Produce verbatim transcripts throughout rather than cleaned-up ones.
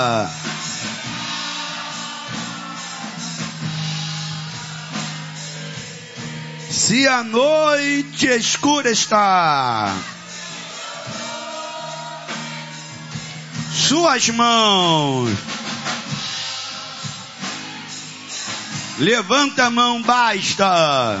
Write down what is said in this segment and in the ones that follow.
Se a noite escura está, suas mãos, levanta a mão, basta.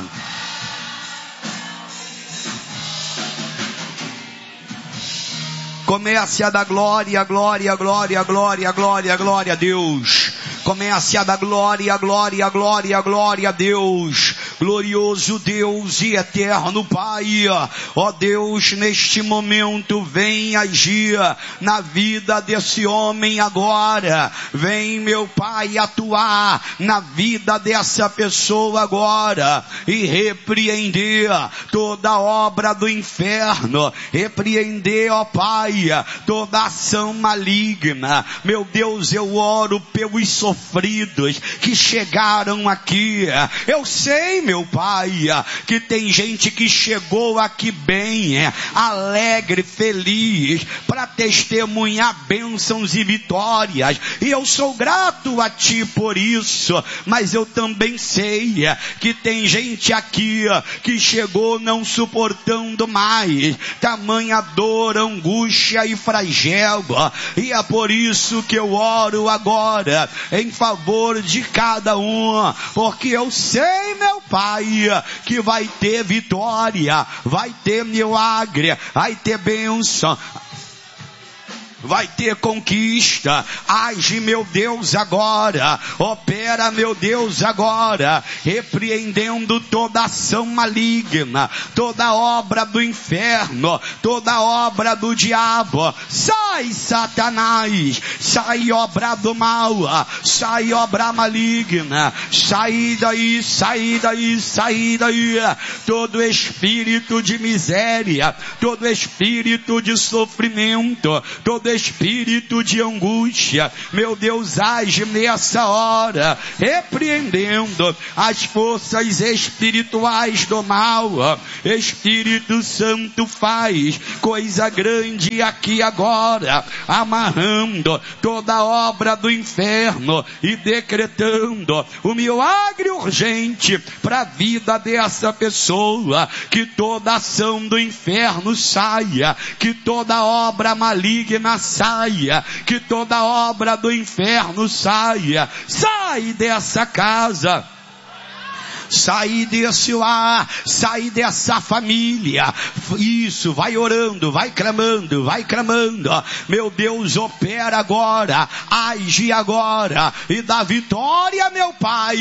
Comece a dar glória, glória, glória, glória, glória, glória a Deus. Comece a dar glória, glória, glória, glória a Deus. Glorioso Deus e eterno Pai, ó Deus, neste momento vem agir na vida desse homem agora. Vem, meu Pai, atuar na vida dessa pessoa agora e repreender toda obra do inferno. Repreender, ó Pai, toda ação maligna. Meu Deus, eu oro pelos sofridos que chegaram aqui. Eu sei, meu Pai, que tem gente que chegou aqui bem, alegre, feliz, para testemunhar bênçãos e vitórias, e eu sou grato a Ti por isso. Mas eu também sei que tem gente aqui que chegou não suportando mais tamanha dor, angústia e flagelo, e é por isso que eu oro agora em favor de cada um, porque eu sei, meu Pai, que vai ter vitória, vai ter milagre, vai ter bênção, vai ter conquista. Age, meu Deus, agora. Opera, meu Deus, agora. Repreendendo toda ação maligna, toda obra do inferno, toda obra do diabo. Sai, Satanás. Sai, obra do mal. Sai, obra maligna. Sai daí, sai daí, sai daí. Todo espírito de miséria, todo espírito de sofrimento, todo espírito de angústia, meu Deus, age nessa hora, repreendendo as forças espirituais do mal. Espírito Santo, faz coisa grande aqui agora, amarrando toda obra do inferno e decretando o milagre urgente para a vida dessa pessoa. Que toda ação do inferno saia, que toda obra maligna saia, que toda obra do inferno saia. Sai dessa casa, sai desse lar, sai dessa família. Isso, vai orando, vai clamando, vai clamando. Meu Deus, opera agora, age agora e dá vitória, meu Pai.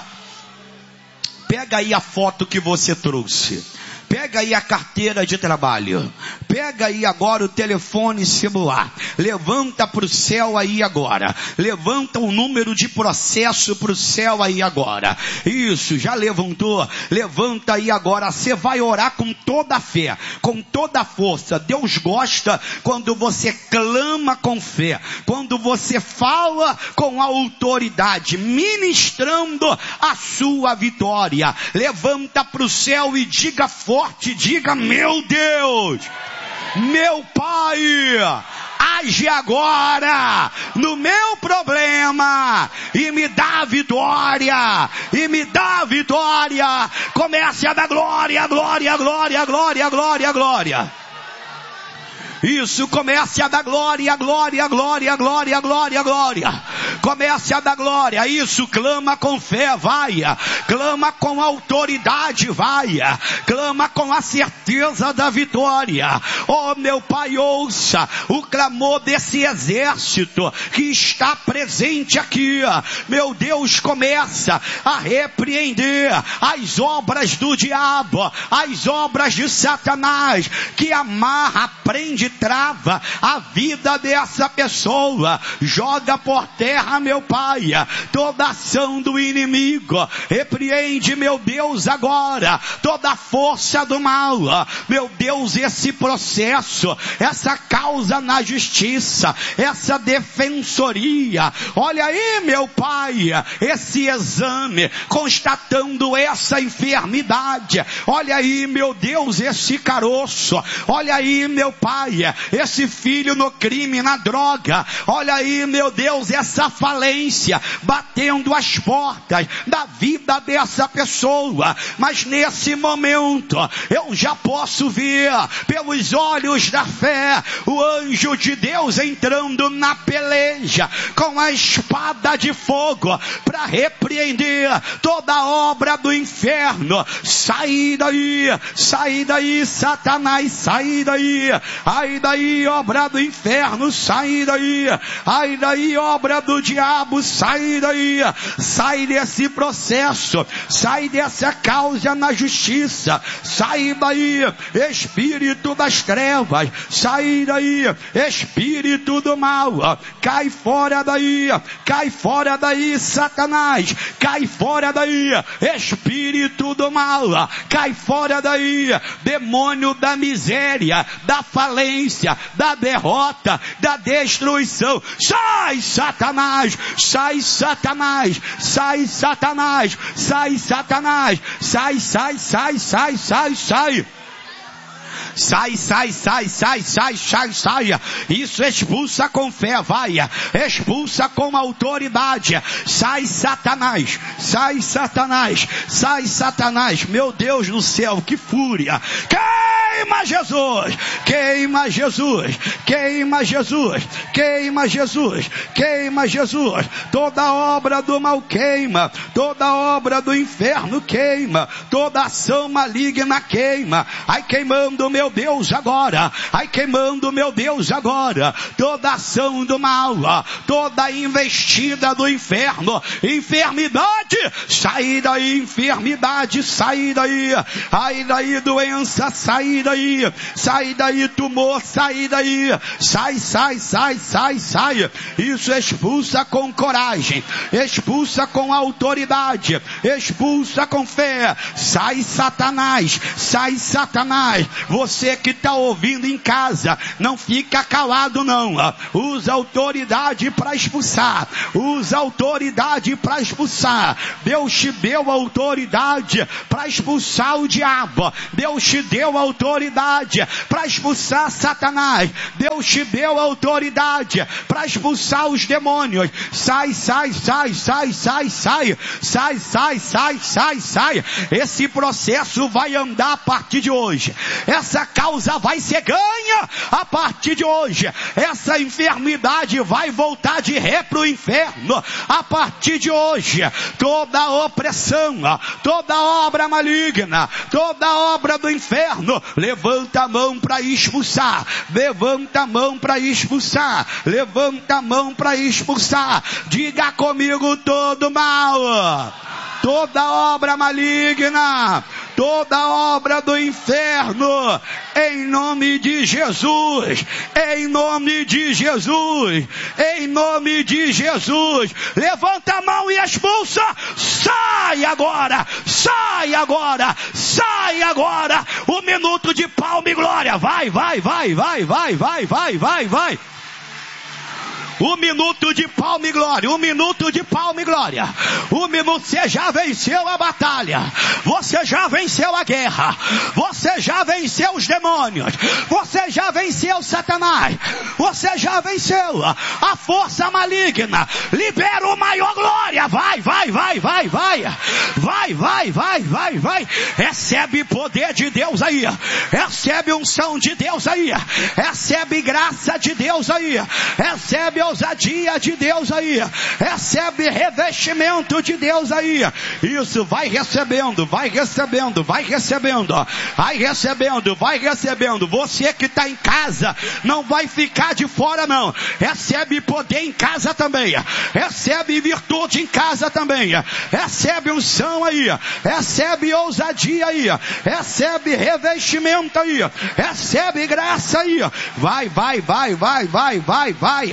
Pega aí a foto que você trouxe. Pega aí a carteira de trabalho. Pega aí agora o telefone celular. Levanta para o céu aí agora. Levanta o número de processo para o céu aí agora. Isso, já levantou? Levanta aí agora. Você vai orar com toda a fé, com toda a força. Deus gosta quando você clama com fé, quando você fala com autoridade, ministrando a sua vitória. Levanta para o céu e diga forte. Diga: meu Deus, meu Pai, age agora no meu problema e me dá vitória, e me dá vitória. Comece a dar glória, glória, glória, glória, glória, glória. Isso, comece a dar glória, glória, glória, glória, glória, glória. Comece a dar glória. Isso, clama com fé, vai. Clama com autoridade, vai. Clama com a certeza da vitória. Oh, meu Pai, ouça o clamor desse exército que está presente aqui. Meu Deus, começa a repreender as obras do diabo, as obras de Satanás, que amarra, prende, trava a vida dessa pessoa. Joga por terra, meu Pai, toda ação do inimigo. Repreende, meu Deus, agora toda a força do mal. Meu Deus, esse processo, essa causa na justiça, essa defensoria, olha aí, meu Pai, esse exame constatando essa enfermidade. Olha aí, meu Deus, esse caroço. Olha aí, meu Pai, pai, esse filho no crime, na droga. Olha aí, meu Deus, essa falência batendo as portas da vida dessa pessoa. Mas nesse momento eu já posso ver pelos olhos da fé o anjo de Deus entrando na peleja com a espada de fogo para repreender toda obra do inferno. Sai daí, sai daí, Satanás, sai daí. Ai daí, obra do inferno, sai daí. Ai daí, obra do diabo, sai daí. Sai desse processo, sai dessa causa na justiça, sai daí, espírito das trevas, sai daí, espírito do mal, cai fora daí, cai fora daí, Satanás, cai fora daí, espírito do mal, cai fora daí, demônio da miséria, da falência, da derrota, da destruição. Sai, Satanás, sai, Satanás, sai, Satanás, sai, Satanás, sai, sai, sai, sai, sai, sai. Sai, sai, sai, sai, sai, sai, sai. Isso expulsa com fé, vai. Expulsa com autoridade. Sai, Satanás. Sai, Satanás. Sai, Satanás. Meu Deus do céu, que fúria. Queima Jesus. Queima Jesus. Queima Jesus. Queima Jesus. Queima Jesus. Toda obra do mal queima. Toda obra do inferno queima. Toda ação maligna queima. Ai, queimando, meu Deus, agora. Ai, queimando, meu Deus, agora. Toda ação do mal, toda investida do inferno, enfermidade, sai daí, enfermidade, sai daí. Ai, daí, doença, sai daí. Sai daí, tumor, sai daí. Sai, sai, sai, sai, sai. Isso expulsa com coragem, expulsa com autoridade, expulsa com fé. Sai, Satanás, sai, Satanás. Você que está ouvindo em casa, não fica calado não. Usa autoridade para expulsar. Usa autoridade para expulsar. Deus te deu autoridade para expulsar o diabo. Deus te deu autoridade para expulsar Satanás. Deus te deu autoridade para expulsar os demônios. Sai, sai, sai, sai, sai, sai. Sai, sai, sai, sai, sai. Esse processo vai andar a partir de hoje. Essa causa vai ser ganha a partir de hoje. Essa enfermidade vai voltar de ré para o inferno a partir de hoje. Toda opressão, toda obra maligna, toda obra do inferno, levanta a mão para expulsar. Levanta a mão para expulsar. Levanta a mão para expulsar. Diga comigo: todo mal, toda obra maligna, toda obra do inferno, em nome de Jesus, em nome de Jesus, em nome de Jesus, levanta a mão e expulsa. Sai agora, sai agora, sai agora. Um minuto de palma e glória. Vai, vai, vai, vai, vai, vai, vai, vai, vai. Um minuto de palma e glória. Um minuto de palma e glória. Um minuto. Você já venceu a batalha. Você já venceu a guerra. Você já venceu os demônios. Você já venceu Satanás. Você já venceu a força maligna. Libera o maior glória. Vai, vai, vai, vai, vai. Vai, vai, vai, vai, vai. Recebe poder de Deus aí. Recebe unção de Deus aí. Recebe graça de Deus aí. Recebe ousadia de Deus aí. Recebe revestimento de Deus aí. Isso, vai recebendo, vai recebendo, vai recebendo, vai recebendo, vai recebendo. Você que está em casa, não vai ficar de fora não. Recebe poder em casa também. Recebe virtude em casa também. Recebe unção aí. Recebe ousadia aí. Recebe revestimento aí. Recebe graça aí. Vai, vai, vai, vai, vai, vai, vai.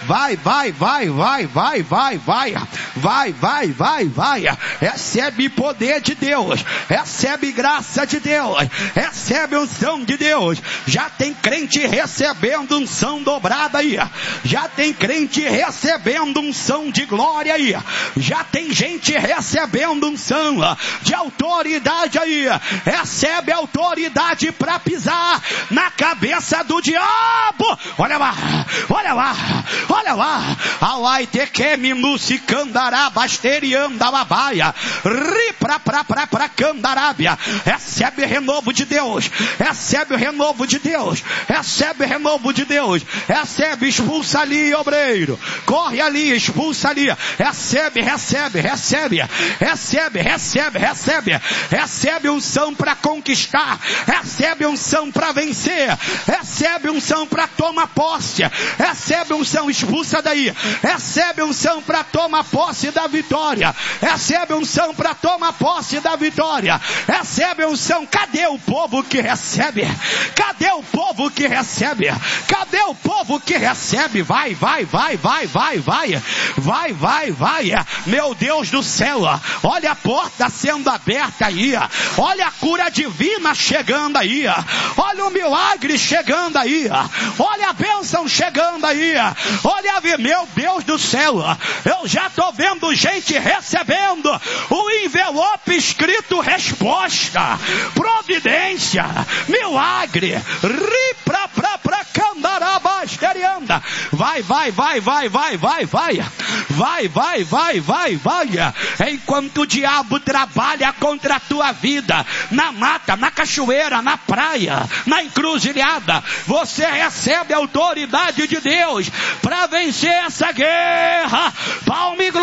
vai, vai, vai, vai, vai, vai, vai, vai, vai, vai, vai, recebe poder de Deus, recebe graça de Deus, recebe unção de Deus. Já tem crente recebendo unção dobrada aí, já tem crente recebendo unção de glória aí, já tem gente recebendo unção de autoridade aí, recebe autoridade para pisar na cabeça do diabo. Olha lá, olha lá, olha lá, alai te que minuci candará basterianda babaia, ri pra pra pra pra candarábia. Recebe o renovo de Deus, recebe o renovo de Deus, recebe o renovo de Deus, recebe, expulsa ali, obreiro, corre ali, expulsa ali, recebe, recebe, recebe, recebe, recebe, recebe, recebe unção para conquistar, recebe unção para vencer, recebe unção para tomar posse, recebe unção, expulsa daí, recebe unção para tomar posse da vitória, recebe unção para tomar posse da vitória, recebe unção. Cadê o povo que recebe? Cadê o povo que recebe? Cadê o povo que recebe? Vai, vai, vai, vai, vai, vai, vai, vai, vai, meu Deus do céu, olha a porta sendo aberta aí, olha a cura divina chegando aí, olha o milagre chegando aí, olha a bênção chegando aí, olha, meu Deus do céu, eu já estou vendo gente recebendo o envelope escrito resposta, providência, milagre, ri pra pra pra candarabasterianda. Vai, vai, vai, vai, vai, vai, vai, vai, vai, vai, vai, vai, enquanto o diabo trabalha contra a tua vida, na mata, na cachoeira, na praia, na encruzilhada, você recebe a autoridade de Deus para vencer essa guerra. Palma e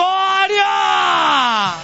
glória!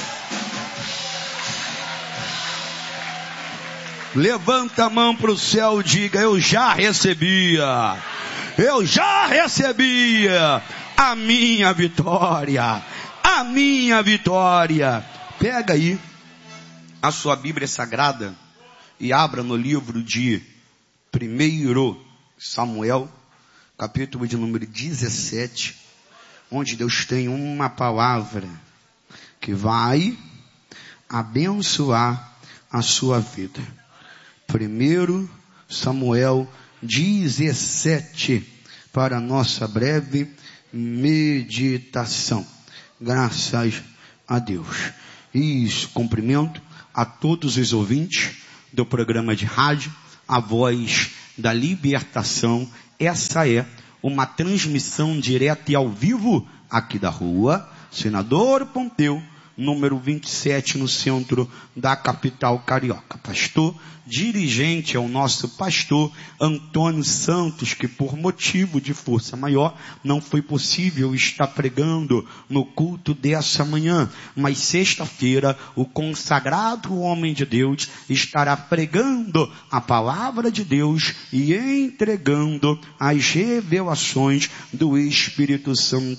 Levanta a mão para o céu e diga: eu já recebia, eu já recebia a minha vitória, a minha vitória. Pega aí a sua Bíblia Sagrada e abra no livro de primeiro Samuel, capítulo de número dezessete, onde Deus tem uma palavra que vai abençoar a sua vida. primeiro Samuel dezessete, para a nossa breve meditação. Graças a Deus. E cumprimento a todos os ouvintes do programa de rádio A Voz da Libertação. Essa é uma transmissão direta e ao vivo aqui da rua Senador Pompeu, número vinte e sete, no centro da capital carioca. Pastor dirigente é o nosso pastor Antônio Santos, que por motivo de força maior não foi possível estar pregando no culto dessa manhã, mas sexta-feira o consagrado homem de Deus estará pregando a palavra de Deus e entregando as revelações do Espírito Santo